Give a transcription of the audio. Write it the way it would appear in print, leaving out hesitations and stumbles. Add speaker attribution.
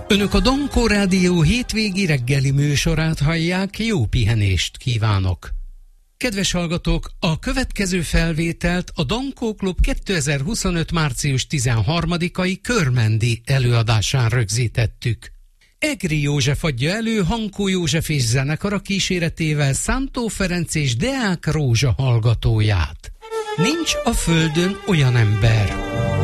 Speaker 1: Önök a Dankó Rádió hétvégi reggeli műsorát hallják, jó pihenést kívánok! Kedves hallgatók, a következő felvételt a Dankó Klub 2025. március 13-ai körmendi előadásán rögzítettük. Egri József adja elő Hankó József és zenekara kíséretével Szántó Ferenc és Deák Rózsa hallgatóját. Nincs a földön olyan ember,